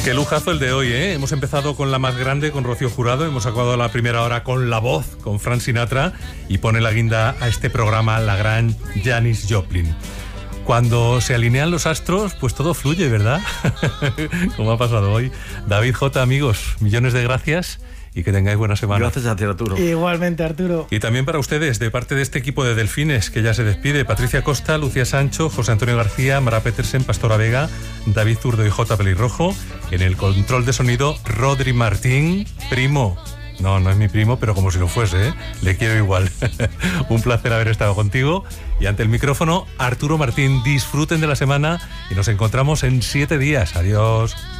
Qué lujazo el de hoy, ¿eh? Hemos empezado con la más grande, con Rocío Jurado, hemos acabado la primera hora con La Voz, con Frank Sinatra, y pone la guinda a este programa la gran Janis Joplin. Cuando se alinean los astros, pues todo fluye, ¿verdad? Como ha pasado hoy. David J, amigos, millones de gracias y que tengáis buena semana. Gracias a ti, Arturo. Igualmente, Arturo. Y también para ustedes, de parte de este equipo de Delfines, que ya se despide: Patricia Costa, Lucía Sancho, José Antonio García, Mara Petersen, Pastora Vega, David Zurdo y J. Pelirrojo. En el control de sonido, Rodri Martín, primo. No, no es mi primo, pero como si lo fuese, ¿eh? Le quiero igual. Un placer haber estado contigo. Y ante el micrófono, Arturo Martín. Disfruten de la semana y nos encontramos en 7 días. Adiós.